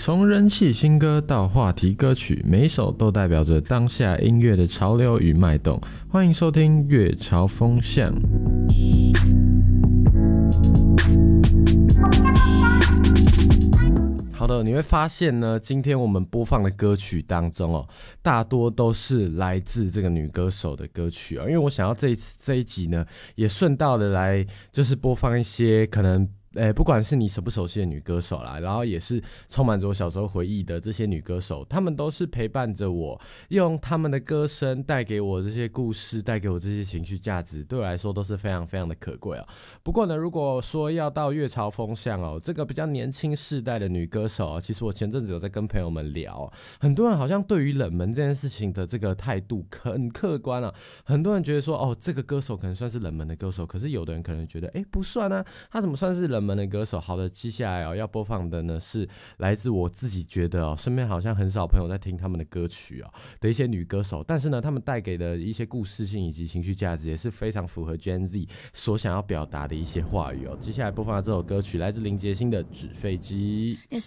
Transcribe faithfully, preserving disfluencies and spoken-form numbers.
从人气新歌到话题歌曲，每一首都代表着当下音乐的潮流与脉动。欢迎收听乐潮风向。好的，你会发现呢，今天我们播放的歌曲当中哦，大多都是来自这个女歌手的歌曲哦。因为我想要这一次这一集呢，也顺道的来就是播放一些可能。诶，不管是你熟不熟悉的女歌手啦，然后也是充满着我小时候回忆的这些女歌手，她们都是陪伴着我，用她们的歌声带给我这些故事，带给我这些情绪价值，对我来说都是非常非常的可贵哦。不过呢，如果说要到乐潮风向哦，这个比较年轻世代的女歌手哦，其实我前阵子有在跟朋友们聊，很多人好像对于冷门这件事情的这个态度很客观啊，很多人觉得说哦，这个歌手可能算是冷门的歌手，可是有的人可能觉得诶不算啊，他怎么算是冷门的歌手？好的，接下来哦要播放的呢是来自我自己觉得哦身边好像很少朋友在听他们的歌曲哦的一些女歌手，但是呢他们带给的一些故事性以及情绪价值也是非常符合 Gen Z 所想要表达的一些话语哦。接下来播放的这首歌曲来自林杰星的《纸飞机》。